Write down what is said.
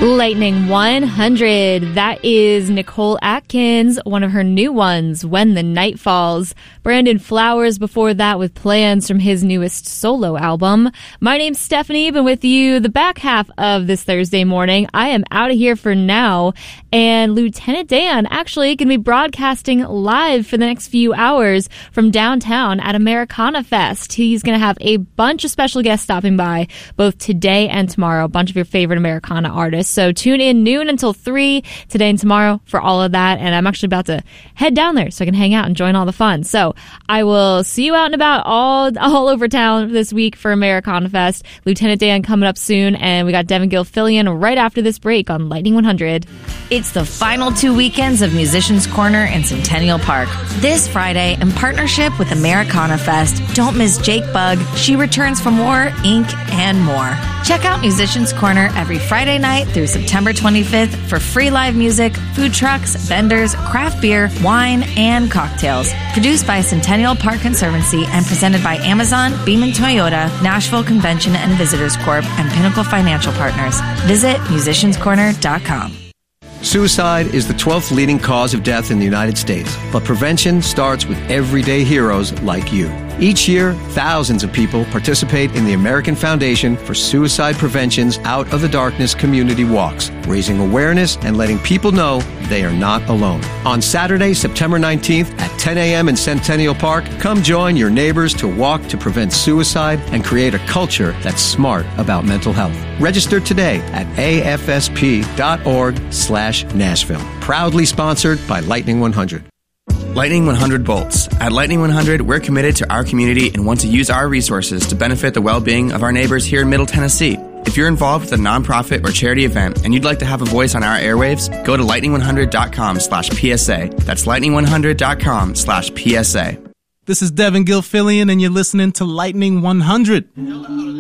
Lightning 100. That is Nicole Atkins, one of her new ones, When the Night Falls. Brandon Flowers before that with Plans from his newest solo album. My name's Stephanie, been with you the back half of this Thursday morning. I am out of here for now, and Lieutenant Dan actually can be broadcasting live for the next few hours from downtown at Americana Fest. He's going to have a bunch of special guests stopping by both today and tomorrow, a bunch of your favorite Americana artists. So tune in noon until 3 today and tomorrow for all of that. And I'm actually about to head down there so I can hang out and join all the fun. So I will see you out and about all over town this week for Americana Fest. Lieutenant Dan coming up soon. And we got Devin Gilfillian right after this break on Lightning 100. It's the final 2 weekends of Musicians Corner in Centennial Park. This Friday, in partnership with Americana Fest, don't miss Jake Bugg, She Returns for More, Inc., and more. Check out Musicians Corner every Friday night through September 25th for free live music, food trucks, vendors, craft beer, wine, and cocktails. Produced by Centennial Park Conservancy and presented by Amazon, Beaman Toyota, Nashville Convention and Visitors Corp., and Pinnacle Financial Partners. Visit musicianscorner.com. Suicide is the 12th leading cause of death in the United States, but prevention starts with everyday heroes like you. Each year, thousands of people participate in the American Foundation for Suicide Prevention's Out of the Darkness community walks, raising awareness and letting people know they are not alone. On Saturday, September 19th at 10 a.m. in Centennial Park, come join your neighbors to walk to prevent suicide and create a culture that's smart about mental health. Register today at afsp.org/Nashville. Proudly sponsored by Lightning 100. Lightning 100 Bolts. At Lightning 100, we're committed to our community and want to use our resources to benefit the well-being of our neighbors here in Middle Tennessee. If you're involved with a nonprofit or charity event and you'd like to have a voice on our airwaves, go to lightning100.com/PSA. That's lightning100.com/PSA. This is Devin Gilfillian, and you're listening to Lightning 100.